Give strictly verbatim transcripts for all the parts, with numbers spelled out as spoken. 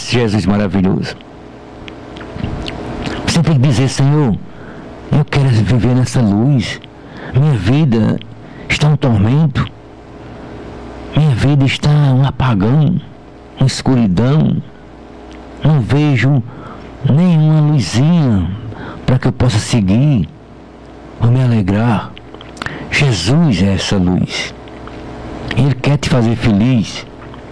esse Jesus maravilhoso. Você tem que dizer: Senhor, eu quero viver nessa luz. Minha vida está um tormento. Minha vida está um apagão, uma escuridão. Não vejo nenhuma luzinha para que eu possa seguir ou me alegrar. Jesus é essa luz. Ele quer te fazer feliz.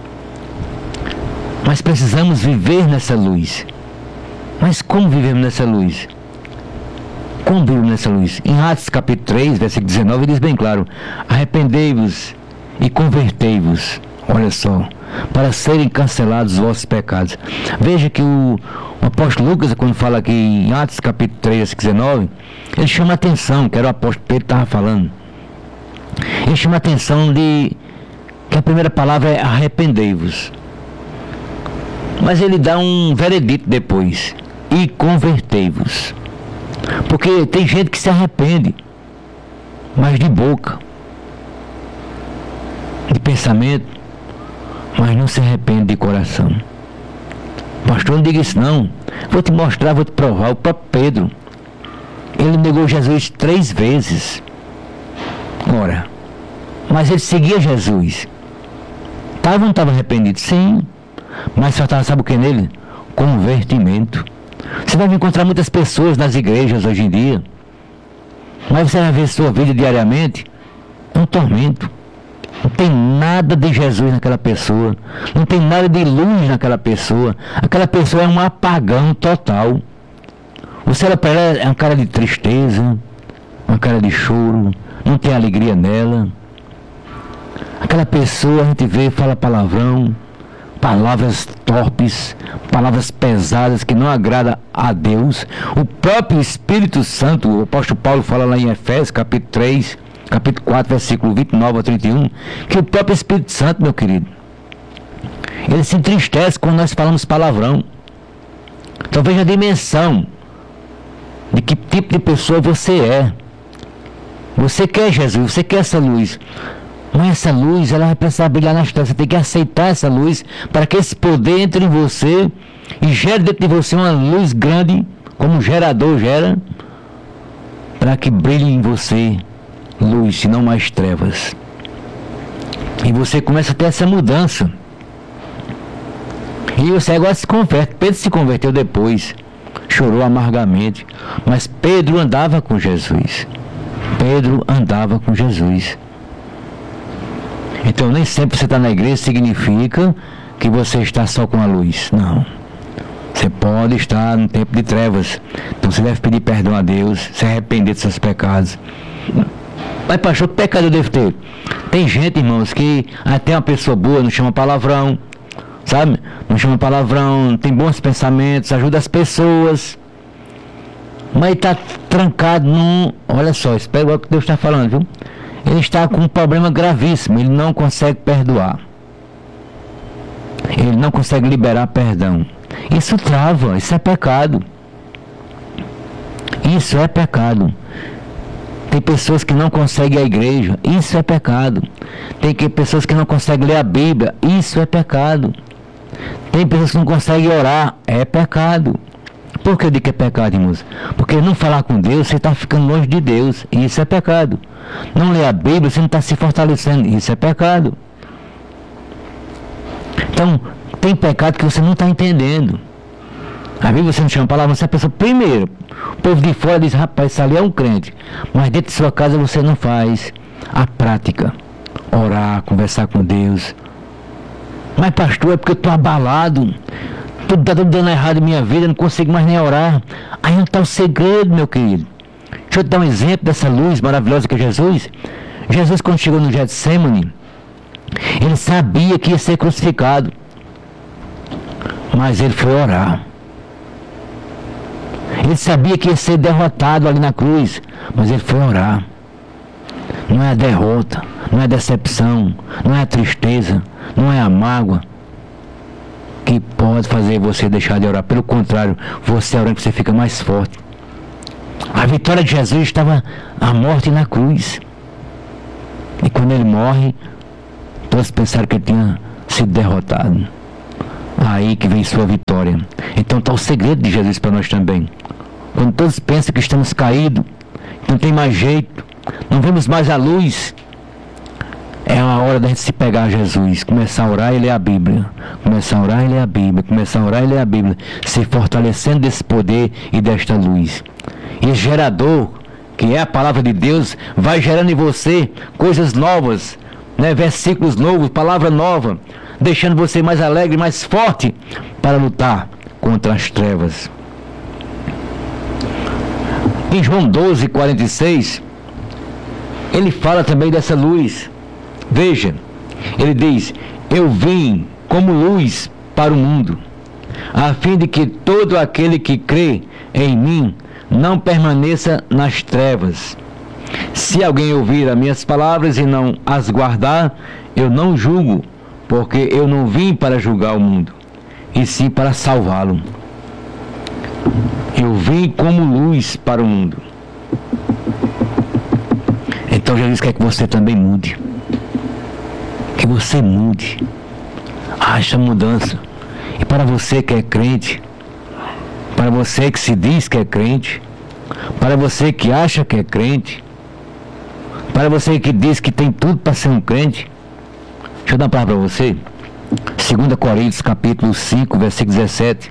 Mas precisamos viver nessa luz. Mas como vivemos nessa luz? Como vivemos nessa luz? Em Atos capítulo três, versículo dezenove, ele diz bem claro: arrependei-vos e convertei-vos, olha só, para serem cancelados os vossos pecados. Veja que o, o apóstolo Lucas, quando fala aqui em Atos capítulo três, versículo dezenove, ele chama a atenção, que era o apóstolo Pedro que estava falando. Ele chama a atenção de que a primeira palavra é arrependei-vos. Mas ele dá um veredito depois: e convertei-vos. Porque tem gente que se arrepende, mas de boca, de pensamento, mas não se arrepende de coração. Pastor, não diga isso não. Vou te mostrar, vou te provar. O próprio Pedro, ele negou Jesus três vezes. Ora, mas ele seguia Jesus. Estava ou não estava arrependido? Sim. Mas só estava, sabe o que nele? Convertimento. Você vai encontrar muitas pessoas nas igrejas hoje em dia, mas você vai ver sua vida diariamente um tormento. Não tem nada de Jesus naquela pessoa, não tem nada de luz naquela pessoa. Aquela pessoa é um apagão total. Você olha para ela, é uma cara de tristeza, uma cara de choro, não tem alegria nela. Aquela pessoa, a gente vê, fala palavrão, palavras torpes, palavras pesadas que não agradam a Deus. O próprio Espírito Santo, o apóstolo Paulo fala lá em Efésios capítulo três, capítulo quatro, versículo vinte e nove a trinta e um, que o próprio Espírito Santo, meu querido, ele se entristece quando nós falamos palavrão. Então veja a dimensão de que tipo de pessoa você é. Você quer Jesus, você quer essa luz. Mas essa luz, ela vai precisar brilhar nas trevas. Você tem que aceitar essa luz para que esse poder entre em você e gere dentro de você uma luz grande, como um gerador gera, para que brilhe em você luz e não mais trevas. E você começa a ter essa mudança. E você agora se converte. Pedro se converteu depois, chorou amargamente, mas Pedro andava com Jesus. Pedro andava com Jesus. Então nem sempre você está na igreja significa que você está só com a luz. Não. Você pode estar no tempo de trevas. Então você deve pedir perdão a Deus, se arrepender dos seus pecados. Mas pastor, que pecado eu devo ter? Tem gente, irmãos, que até uma pessoa boa não chama palavrão, sabe? Não chama palavrão, tem bons pensamentos, ajuda as pessoas, mas está trancado num... Olha só, espera o que Deus está falando, viu? Ele está com um problema gravíssimo, ele não consegue perdoar. Ele não consegue liberar perdão. Isso trava, isso é pecado. Isso é pecado. Tem pessoas que não conseguem ir à igreja, isso é pecado. Tem que, pessoas que não conseguem ler a Bíblia, isso é pecado. Tem pessoas que não conseguem orar, é pecado. Por que eu digo que é pecado, irmãos? Porque não falar com Deus, você está ficando longe de Deus, e isso é pecado. Não ler a Bíblia, você não está se fortalecendo, isso é pecado. Então, tem pecado que você não está entendendo. A Bíblia você não chama a palavra, você é a pessoa primeiro. O povo de fora diz: rapaz, isso ali é um crente. Mas dentro de sua casa você não faz a prática. Orar, conversar com Deus. Mas pastor, é porque eu estou abalado. Tudo está dando errado em minha vida, eu não consigo mais nem orar. Aí não está o segredo, meu querido. Deixa eu te dar um exemplo dessa luz maravilhosa que é Jesus. Jesus, quando chegou no Getsêmani, ele sabia que ia ser crucificado. Mas ele foi orar. Ele sabia que ia ser derrotado ali na cruz, mas ele foi orar. Não é a derrota, não é a decepção, não é a tristeza, não é a mágoa que pode fazer você deixar de orar. Pelo contrário, você orando, você fica mais forte. A vitória de Jesus estava a morte na cruz. E quando ele morre, todos pensaram que ele tinha sido derrotado. Aí que vem sua vitória. Então está o segredo de Jesus para nós também. Quando todos pensam que estamos caídos, que não tem mais jeito, não vemos mais a luz, é a hora da gente se pegar a Jesus, começar a orar e ler a Bíblia, começar a orar e ler a Bíblia, começar a orar e ler a Bíblia, se fortalecendo desse poder e desta luz. E esse gerador, que é a palavra de Deus, vai gerando em você coisas novas, né? Versículos novos, palavra nova, deixando você mais alegre, mais forte para lutar contra as trevas. Em João doze, quarenta e seis, ele fala também dessa luz. Veja, ele diz: eu vim como luz para o mundo, a fim de que todo aquele que crê em mim não permaneça nas trevas. Se alguém ouvir as minhas palavras e não as guardar, eu não julgo, porque eu não vim para julgar o mundo, e sim para salvá-lo. Eu vim como luz para o mundo. Então Jesus quer que você também mude. Que você mude. Haja mudança. E para você que é crente, para você que se diz que é crente, para você que acha que é crente, para você que diz que tem tudo para ser um crente, deixa eu dar uma palavra para você. Segunda Coríntios capítulo cinco, versículo dezessete.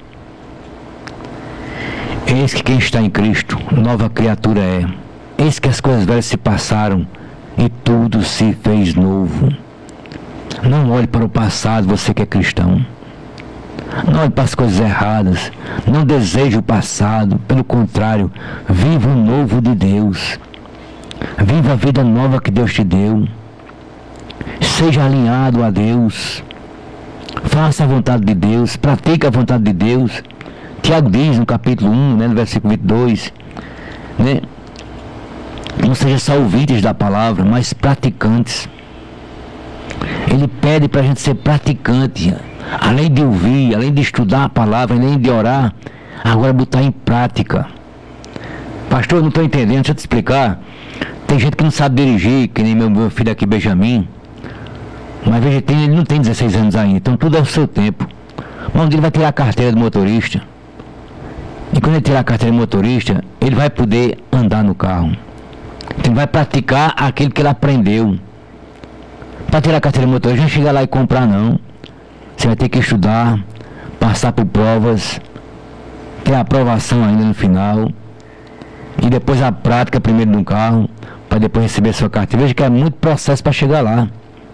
Eis que quem está em Cristo, nova criatura é. Eis que as coisas velhas se passaram e tudo se fez novo. Não olhe para o passado, você que é cristão. Não olhe para as coisas erradas. Não deseje o passado. Pelo contrário, viva o novo de Deus. Viva a vida nova que Deus te deu. Seja alinhado a Deus. Faça a vontade de Deus. Pratique a vontade de Deus. Tiago diz no capítulo um, né, no versículo vinte e dois, né? Não seja só ouvintes da palavra, mas praticantes. Ele pede para a gente ser praticante, além de ouvir, além de estudar a palavra, além de orar, agora botar em prática. Pastor, eu não estou entendendo, deixa eu te explicar. Tem gente que não sabe dirigir, que nem meu, meu filho aqui, Benjamin, mas veja, tem, ele não tem dezesseis anos ainda, então tudo é o seu tempo. Mas um dia ele vai tirar a carteira de motorista. E quando ele tirar a carteira de motorista, ele vai poder andar no carro. Então ele vai praticar aquilo que ele aprendeu. Para tirar a carteira de motorista, não chegar lá e comprar não. Você vai ter que estudar, passar por provas, ter a aprovação ainda no final. E depois a prática primeiro no carro, para depois receber a sua carteira. Veja que é muito processo para chegar lá.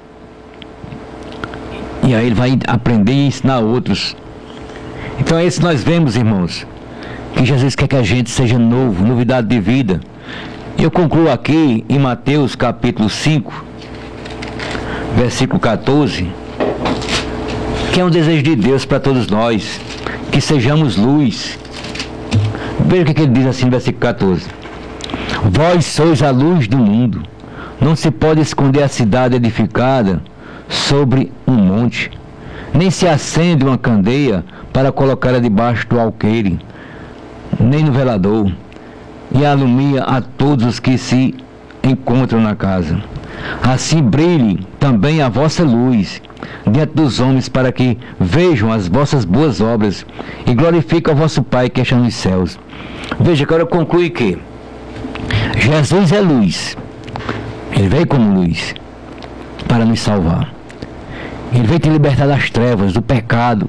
E aí ele vai aprender e ensinar outros. Então é isso que nós vemos, irmãos, que Jesus quer que a gente seja novo, novidade de vida. Eu concluo aqui em Mateus capítulo cinco, versículo quatorze, que é um desejo de Deus para todos nós, que sejamos luz. Veja o que ele diz assim no versículo quatorze: vós sois a luz do mundo, não se pode esconder a cidade edificada sobre um monte, nem se acende uma candeia para colocá-la debaixo do alqueire, nem no velador, e alumia a todos os que se encontram na casa. Assim brilhe também a vossa luz diante dos homens, para que vejam as vossas boas obras e glorifiquem o vosso Pai que está nos céus. Veja, agora eu concluo que Jesus é luz. Ele veio como luz para nos salvar. Ele veio te libertar das trevas, do pecado.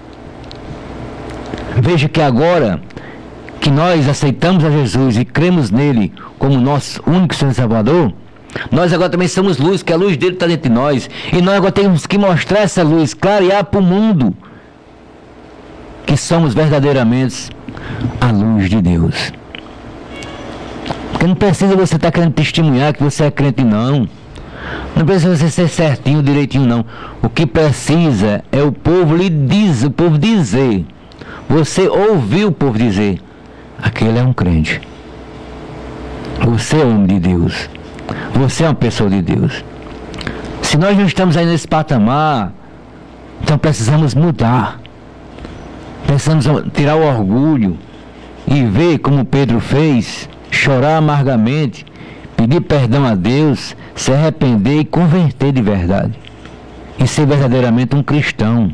Veja que agora que nós aceitamos a Jesus e cremos nele como nosso único Senhor e Salvador, nós agora também somos luz, que a luz dele está dentro de nós. E nós agora temos que mostrar essa luz, clarear para o mundo que somos verdadeiramente a luz de Deus. Porque não precisa você estar querendo testemunhar que você é crente, não. Não precisa você ser certinho, direitinho, não. O que precisa é o povo lhe dizer, o povo dizer. Você ouvir o povo dizer: aquele é um crente. Você é homem de Deus. Você é uma pessoa de Deus. Se nós não estamos aí nesse patamar, então precisamos mudar. Precisamos tirar o orgulho e ver como Pedro fez, chorar amargamente, pedir perdão a Deus, se arrepender e converter de verdade. E ser verdadeiramente um cristão,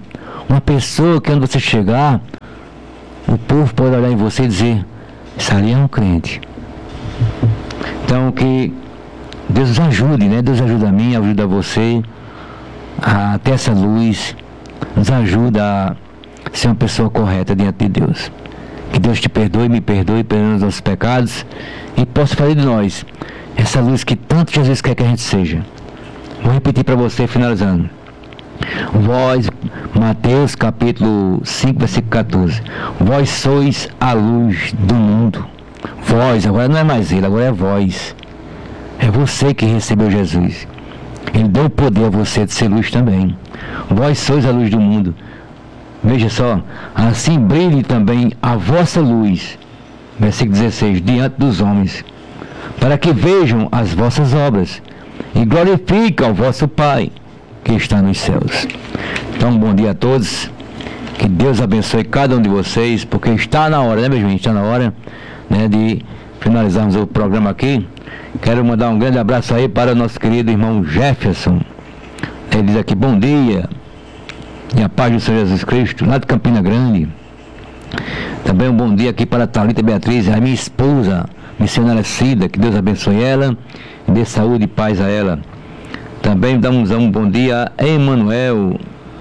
Uma pessoa que quando você chegar, o povo pode olhar em você e dizer, isso ali é um crente. Então que Deus nos ajude, né? Deus ajuda a mim, ajuda você a ter essa luz, nos ajuda a ser uma pessoa correta diante de Deus. Que Deus te perdoe, me perdoe, perdoe os nossos pecados e possa fazer de nós essa luz que tanto Jesus quer que a gente seja. Vou repetir para você, finalizando. Vós, Mateus capítulo cinco, versículo catorze. Vós sois a luz do mundo. Vós, agora não é mais ele, agora é vós. É você que recebeu Jesus. Ele deu o poder a você de ser luz também. Vós sois a luz do mundo. Veja só, assim brilhe também a vossa luz, versículo dezesseis, diante dos homens, para que vejam as vossas obras e glorifiquem ao vosso Pai que está nos céus. Então, bom dia a todos, que Deus abençoe cada um de vocês, porque está na hora, né, meu gente? Está na hora, né, de finalizarmos o programa aqui. Quero mandar um grande abraço aí para o nosso querido irmão Jefferson. Ele diz aqui, bom dia. E a paz do Senhor Jesus Cristo, lá de Campina Grande. Também um bom dia aqui para a Thalita Beatriz, a minha esposa, missionária Cida, que Deus abençoe ela, e dê saúde e paz a ela. Também damos um bom dia a Emanuel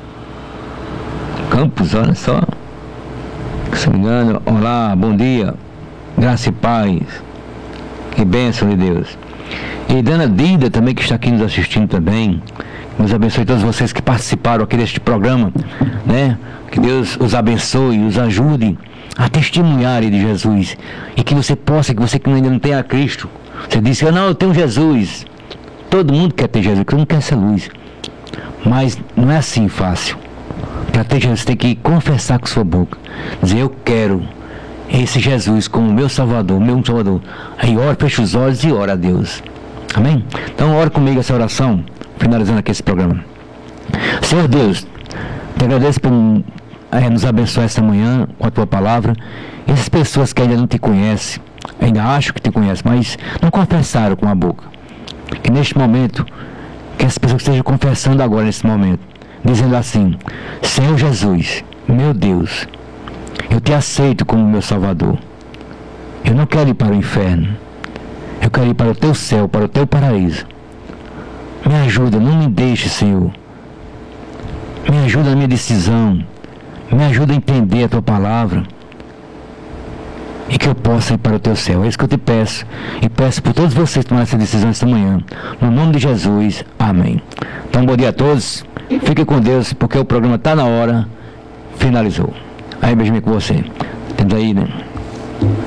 Campos, olha só, se não me engano. Olá, bom dia, graça e paz, que bênção de Deus. E Dana Dida também, que está aqui nos assistindo também. Deus abençoe todos vocês que participaram aqui deste programa, né? Que Deus os abençoe, os ajude a testemunharem de Jesus. E que você possa, que você que ainda não tem a Cristo, você disse, eu não, eu tenho Jesus. Todo mundo quer ter Jesus, todo mundo quer essa luz. Mas não é assim fácil. Para ter Jesus, você tem que confessar com sua boca. Dizer, eu quero esse Jesus como meu Salvador, meu Salvador. Aí ora, fecha os olhos e ora a Deus. Amém? Então ora comigo essa oração, finalizando aqui esse programa. Senhor Deus, te agradeço por é, nos abençoar esta manhã com a tua palavra. Essas pessoas que ainda não te conhecem, ainda acham que te conhecem, mas não confessaram com a boca. Que neste momento, que essas pessoas estejam confessando agora nesse momento, dizendo assim, Senhor Jesus, meu Deus, eu te aceito como meu Salvador. Eu não quero ir para o inferno. Eu quero ir para o teu céu, para o teu paraíso. Me ajuda, não me deixe, Senhor. Me ajuda na minha decisão. Me ajuda a entender a tua palavra. E que eu possa ir para o teu céu. É isso que eu te peço. E peço por todos vocês que tomaram essa decisão esta manhã. No nome de Jesus. Amém. Então, bom dia a todos. Fique com Deus, porque o programa está na hora. Finalizou. Aí, beijinho com você. Temos aí, né?